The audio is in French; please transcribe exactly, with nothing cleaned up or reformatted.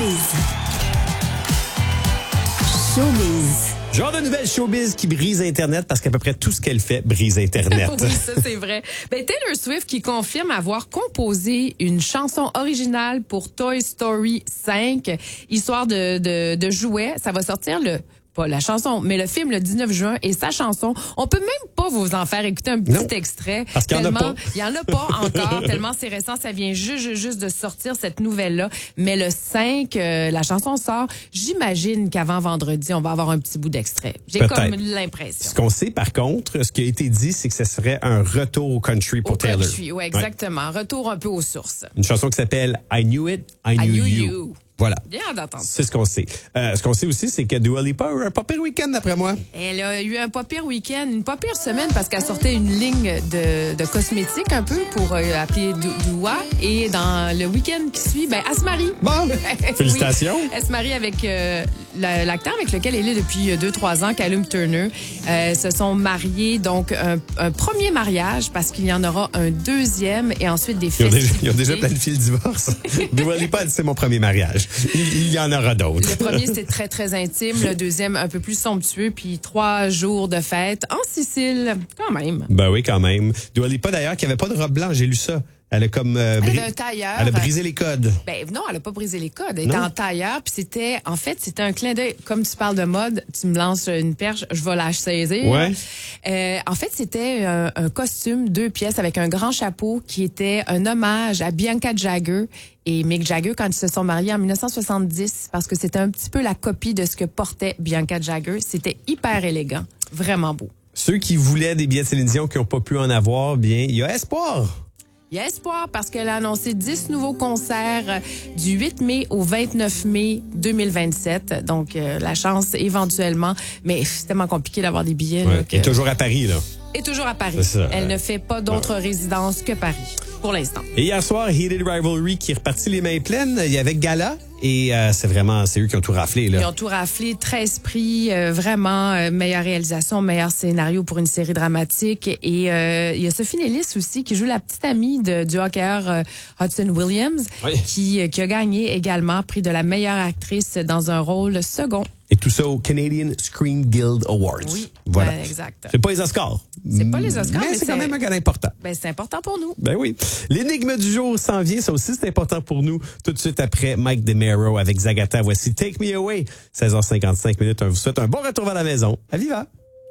Showbiz. Showbiz. Genre de nouvelle showbiz qui brise Internet parce qu'à peu près tout ce qu'elle fait brise Internet. Oui, ça c'est vrai. Ben, Taylor Swift qui confirme avoir composé une chanson originale pour Toy Story cinq, histoire de, de, de jouets. Ça va sortir le... pas la chanson, mais le film le dix-neuf juin et sa chanson. On peut même pas vous en faire écouter un petit non, extrait. Parce qu'il y en a pas. Il y en a pas encore, tellement c'est récent. Ça vient juste, juste, juste de sortir, cette nouvelle-là. Mais le cinq, euh, la chanson sort. J'imagine qu'avant vendredi, on va avoir un petit bout d'extrait. J'ai Peut-être. comme l'impression. Ce qu'on sait, par contre, ce qui a été dit, c'est que ce serait un retour au country pour au Taylor. country, oui, exactement. Ouais. Retour un peu aux sources. Une chanson qui s'appelle I Knew It, I Knew, I knew you. you. Voilà. Bien d'entendre. C'est ce qu'on sait. Euh, ce qu'on sait aussi, c'est que Dua Lipa a eu un pas pire week-end, d'après moi. Elle a eu un pas pire week-end, une pas pire semaine parce qu'elle sortait une ligne de, de cosmétiques un peu pour euh, appeler Dua. Et dans le week-end qui suit, ben, elle se marie. Bon, félicitations. Oui, elle se marie avec euh, l'acteur avec lequel elle est depuis deux trois ans, Callum Turner. Euh, se sont mariés, donc un, un premier mariage parce qu'il y en aura un deuxième et ensuite des Ils ont festivités. déjà, ils ont déjà planifié le divorce. Dua Lipa a dit c'est mon premier mariage. Il, il y en aura d'autres. Le premier, c'était très, très intime. Le deuxième, un peu plus somptueux. Puis trois jours de fête en Sicile, quand même. Ben oui, quand même. Dua Lipa, d'ailleurs, qui avait pas de robe blanche, j'ai lu ça. Elle a comme euh, Elle bri- avait un tailleur. Elle a brisé les codes. Ben non, elle a pas brisé les codes. Elle Non. était en tailleur, puis c'était, en fait, c'était un clin d'œil. Comme tu parles de mode, tu me lances une perche, je vais la saisir. Ouais. Euh, en fait, c'était un, un costume, deux pièces avec un grand chapeau qui était un hommage à Bianca Jagger et Mick Jagger quand ils se sont mariés en dix-neuf cent soixante-dix, parce que c'était un petit peu la copie de ce que portait Bianca Jagger. C'était hyper élégant, vraiment beau. Ceux qui voulaient des billets de Céline Dion qui n'ont pas pu en avoir, bien, il y a espoir. Il y a espoir parce qu'elle a annoncé dix nouveaux concerts du huit mai au vingt-neuf mai deux mille vingt-sept. Donc, euh, la chance éventuellement, mais c'est tellement compliqué d'avoir des billets. Ouais. Là, que... Et toujours à Paris, là. Et toujours à Paris. C'est ça, Elle ouais. ne fait pas d'autres résidences que Paris, pour l'instant. Et hier soir, Heated Rivalry qui est reparti les mains pleines. Il y avait Gala et euh, c'est vraiment, c'est eux qui ont tout raflé, là. Ils ont tout raflé, treize prix, euh, vraiment, euh, meilleure réalisation, meilleur scénario pour une série dramatique. Et euh, il y a Sophie Nellis aussi, qui joue la petite amie de, du hockeyeur euh, Hudson Williams, Oui. qui, euh, qui a gagné également prix de la meilleure actrice dans un rôle second. Et tout ça au Canadian Screen Guild Awards. Oui, Voilà. ben, exact. C'est pas les Oscars. C'est pas les Oscars, mais, mais c'est quand c'est- même un gala important. Ben, c'est important pour nous. Ben oui. L'énigme du jour s'en vient. Ça aussi, c'est important pour nous. Tout de suite après Mike DeMero avec Zagata. Voici Take Me Away. seize heures cinquante-cinq minutes. On vous souhaite un bon retour à la maison. À Viva!